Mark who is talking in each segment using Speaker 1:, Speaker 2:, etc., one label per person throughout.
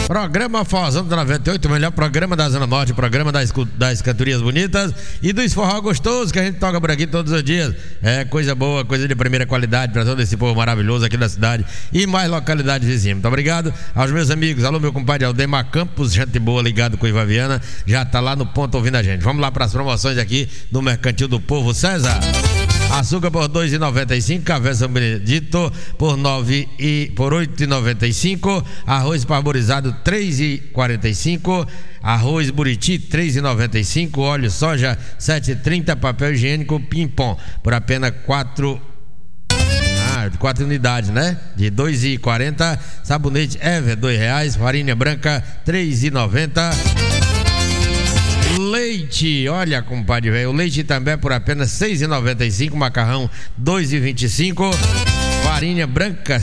Speaker 1: Programa Forrozão do 98, o melhor programa da Zona Norte, programa das cantorias bonitas e dos forró gostosos que a gente toca por aqui todos os dias. É coisa boa, coisa de primeira qualidade para todo esse povo maravilhoso aqui da cidade e mais localidades vizinhas. Muito obrigado aos meus amigos. Alô, meu compadre Aldemar Campos, gente boa ligado com o Iva Viana, já tá lá no ponto ouvindo a gente. Vamos lá para as promoções aqui do Mercantil do Povo César. Açúcar por R$ 2,95, café São Benedito por R$ 8,95, arroz parborizado R$ 3,45, arroz buriti R$ 3,95, óleo soja R$ 7,30, papel higiênico Pimpom por apenas 4 unidades, né? De R$ 2,40, sabonete Ever R$ 2,00, farinha branca R$ 3,90. Leite, olha, compadre velho, o leite também por apenas R$ 6,95, macarrão R$ 2,25, farinha branca R$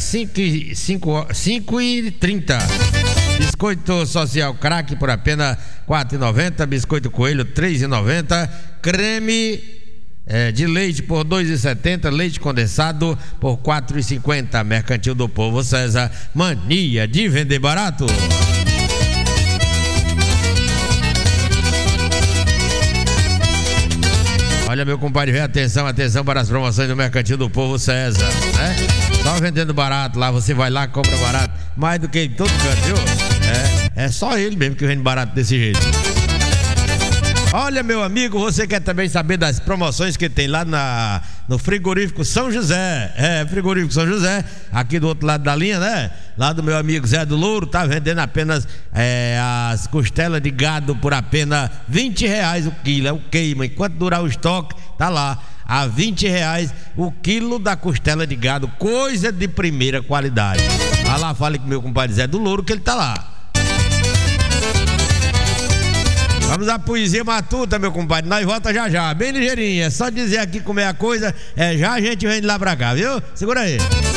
Speaker 1: 5,30, biscoito social crack por apenas R$ 4,90, biscoito coelho R$ 3,90, creme de leite por R$ 2,70, leite condensado por R$ 4,50. Mercantil do Povo César, mania de vender barato. Olha, meu compadre, atenção para as promoções do Mercantil do Povo César, né? Só vendendo barato lá, você vai lá, compra barato, mais do que em todo canto, viu? É só ele mesmo que vende barato desse jeito. Olha, meu amigo, você quer também saber das promoções que tem lá no frigorífico São José? Frigorífico São José, aqui do outro lado da linha, né? Lá do meu amigo Zé do Louro, tá vendendo apenas as costelas de gado por apenas R$ 20 o quilo. É o queima, enquanto durar o estoque, tá lá. A R$ 20 o quilo da costela de gado, coisa de primeira qualidade. Vai lá, fale com meu compadre Zé do Louro que ele tá lá. Vamos à poesia matuta, meu compadre. Nós volta já, bem ligeirinho. É só dizer aqui como é a coisa. Já a gente vem de lá pra cá, viu? Segura aí.